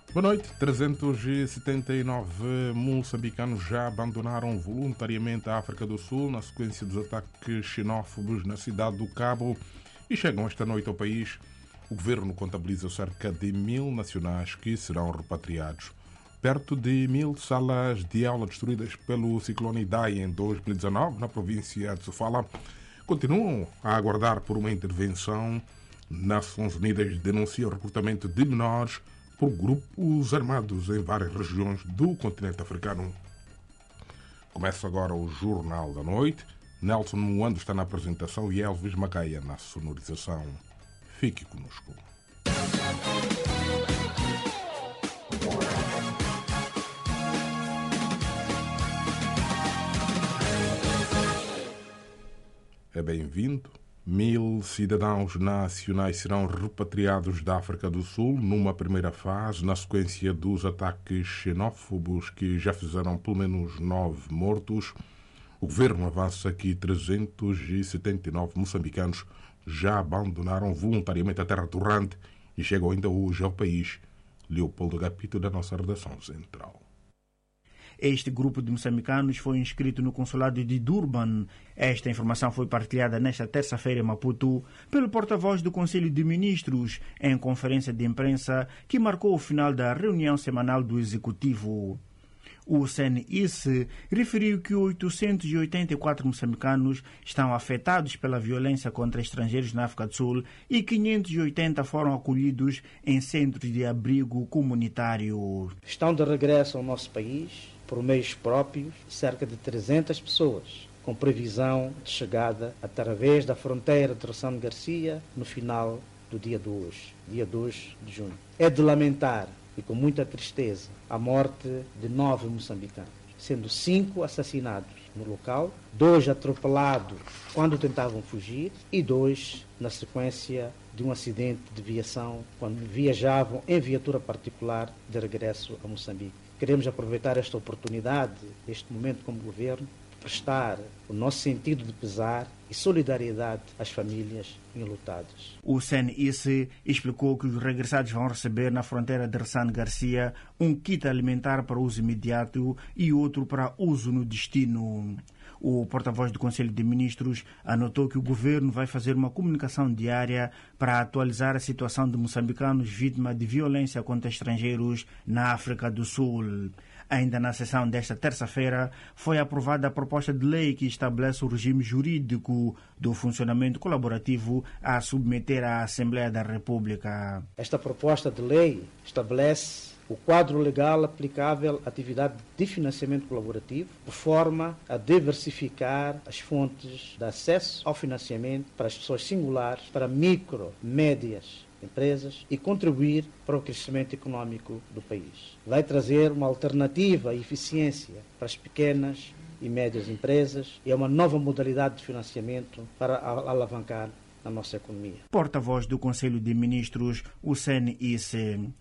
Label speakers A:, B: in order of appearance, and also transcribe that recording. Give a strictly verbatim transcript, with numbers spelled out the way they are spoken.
A: Boa noite. trezentos e setenta e nove moçambicanos já abandonaram voluntariamente a África do Sul na sequência dos ataques xenófobos na cidade do Cabo e chegam esta noite ao país. O governo contabiliza cerca de mil nacionais que serão repatriados. Perto de mil salas de aula destruídas pelo ciclone Idai em dois mil e dezanove na província de Sofala continuam a aguardar por uma intervenção. Nações Unidas denuncia o recrutamento de menores por grupos armados em várias regiões do continente africano. Começa agora o Jornal da Noite. Nelson Moando está na apresentação e Elvis Macaia na sonorização. Fique conosco. É bem-vindo. Mil cidadãos nacionais serão repatriados da África do Sul numa primeira fase, na sequência dos ataques xenófobos que já fizeram pelo menos nove mortos. O governo avança que trezentos e setenta e nove moçambicanos já abandonaram voluntariamente a terra torrante e chegam ainda hoje ao país. Leopoldo Gapito, da nossa redação central.
B: Este grupo de moçambicanos foi inscrito no consulado de Durban. Esta informação foi partilhada nesta terça-feira em Maputo pelo porta-voz do Conselho de Ministros em conferência de imprensa que marcou o final da reunião semanal do Executivo. O C N I S referiu que oitocentos e oitenta e quatro moçambicanos estão afetados pela violência contra estrangeiros na África do Sul e quinhentos e oitenta foram acolhidos em centros de abrigo comunitário.
C: Estão de regresso ao nosso país, por meios próprios, cerca de trezentas pessoas, com previsão de chegada através da fronteira de Rossano Garcia no final do dia de hoje, dia dois de junho. É de lamentar, e com muita tristeza, a morte de nove moçambicanos, sendo cinco assassinados no local, dois atropelados quando tentavam fugir e dois na sequência de um acidente de viação quando viajavam em viatura particular de regresso a Moçambique. Queremos aproveitar esta oportunidade, este momento como governo, prestar o nosso sentido de pesar e solidariedade às famílias enlutadas.
B: O C N I S explicou que os regressados vão receber na fronteira de Rossano Garcia um kit alimentar para uso imediato e outro para uso no destino. O porta-voz do Conselho de Ministros anotou que o governo vai fazer uma comunicação diária para atualizar a situação de moçambicanos vítimas de violência contra estrangeiros na África do Sul. Ainda na sessão desta terça-feira foi aprovada a proposta de lei que estabelece o regime jurídico do funcionamento colaborativo a submeter à Assembleia da República.
C: Esta proposta de lei estabelece o quadro legal aplicável à atividade de financiamento colaborativo, de forma a diversificar as fontes de acesso ao financiamento para as pessoas singulares, para micro, médias empresas e contribuir para o crescimento econômico do país. Vai trazer uma alternativa e eficiência para as pequenas e médias empresas e é uma nova modalidade de financiamento para alavancar a nossa economia.
B: Porta-voz do Conselho de Ministros, o C N I S.